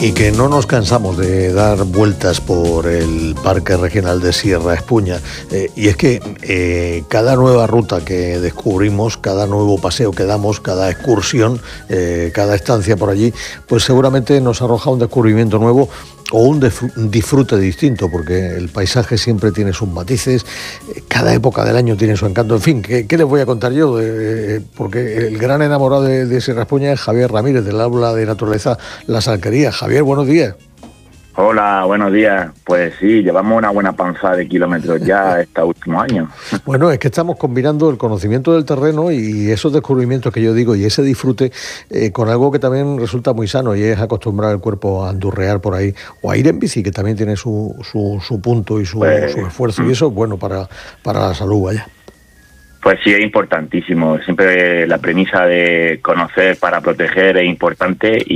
y que no nos cansamos de dar vueltas por el Parque Regional de Sierra Espuña. Y es que cada nueva ruta que descubrimos, cada nuevo paseo que damos, cada excursión, cada estancia por allí, pues seguramente nos arroja un descubrimiento nuevo o un disfrute distinto, porque el paisaje siempre tiene sus matices, cada época del año tiene su encanto. En fin, ¿qué les voy a contar yo? Porque el gran enamorado de Sierra Espuña es Javier Ramírez, del Aula de Naturaleza Las Alquerías. Javier, buenos días. Hola, buenos días. Pues sí, llevamos una buena panza de kilómetros ya estos últimos años. Bueno, es que estamos combinando el conocimiento del terreno y esos descubrimientos que yo digo y ese disfrute con algo que también resulta muy sano, y es acostumbrar el cuerpo a andurrear por ahí o a ir en bici, que también tiene su punto y su esfuerzo, y eso es bueno para la salud, vaya. Pues sí, es importantísimo. Siempre la premisa de conocer para proteger es importante.